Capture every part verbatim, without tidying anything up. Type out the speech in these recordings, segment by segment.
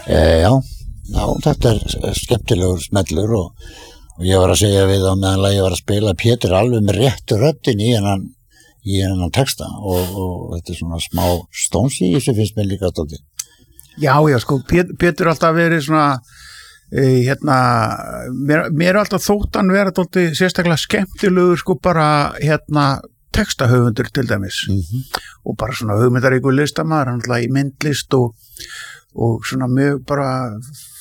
E, já, já, þetta er skemmtilegur smellur og, og ég var að segja við á meðan ég var að spila Pétur alveg með réttu röddin í hennan, í hennan texta og, og þetta er svona smá stónsi í þessu finnst mér líka dálítið. Já, já, sko, Pétur alltaf verið svona, e, hérna, mér, mér er alltaf þóttan vera dálítið sérstaklega skemmtilegur, sko, bara, hérna, textahöfundur til dæmis Mm-hmm. og bara svona hugmyndaríkur listamaður, hann alltaf í myndlist og og svona mjög bara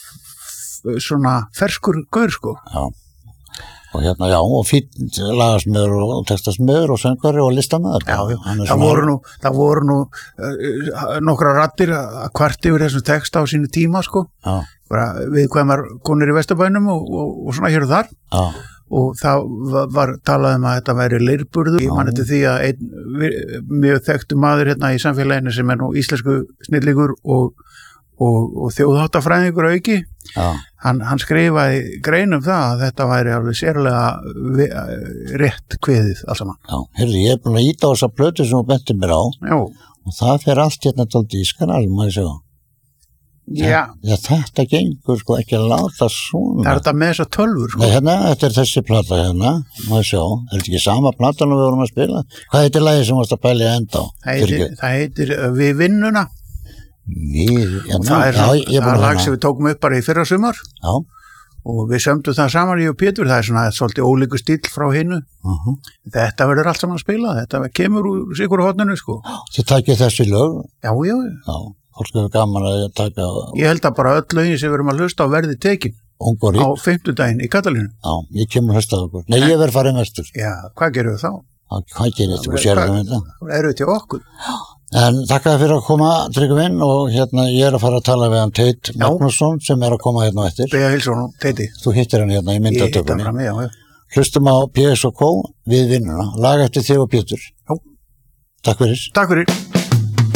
svona ferskur gaur sko. Já, og hérna já, og fínn lagasmiður og textasmiður og söngvari og listamaður. Já, já, það svona... voru nú, það voru nú uh, nokkra raddir að kvart yfir þessum texta á sínu tíma sko. Já. Bara viðkvæmar konur í Vesturbænum og, og, og svona hér og þar. Já. Og það var, var talað um að þetta væri leirburður. Ég man eftir því að einn mjög þekktu maður hérna í samfélaginu sem er nú íslensku snillingur og og, og þjóðháttafræðingur auki hann, hann skrifaði grein um það að þetta væri alveg sérlega rétt kveðið alls saman. Já, heyrðu, ég er búin að íta á þessa plötu sem þú bentir mér á. Já. Og það fer allt hérna dálítið í skanal, maður sjá. Já. Já, þetta gengur sko ekki að láta svona. Það er þetta með þessa tölvur sko. Nei, hérna, þetta er þessi plata hérna, maður sjá. Er þetta ekki sama platan og við vorum að spila? Hvað heitir lagið sem varst að pæla í enda á? Það heitir, það heitir Við vinnuna. Við, já, það er, já, ég það er lag sem við tókum upp bara í fyrra sumar. Já. Og við sömdum það saman í og Pétur, það er svona svolítið ólíku stíl frá hinnu. Uh-huh. Þetta verður allt saman að spila, þetta kemur úr sikur horninu sko. Þið takið þessi lög? Já, já. Já, fólk hefur gaman að taka. Ég held að bara öll lögin sem við erum að hlusta á verði tekin. Ungorít. Á fimmtudaginn í Katalínu. Já, ég kemur að hlusta á okkur. Nei, ég verð farið mestur. Já, hvað gerum við þá? Já, hvað gerir þetta? Þú sér það með þetta? Erum við til okkur? En þakkaði fyrir að koma, Tryggvinn, og hérna ég er að fara að tala við hann Teit Magnússon sem er að koma hérna á eftir. Beja Hilsson og Teiti. Þú hittir hann hérna í myndatökunni. Ég hitt hann fram, já, já. Hlustum á P S og K Við vinnuna, lag eftir þig og Pétur. Já. Takk fyrir. Takk fyrir.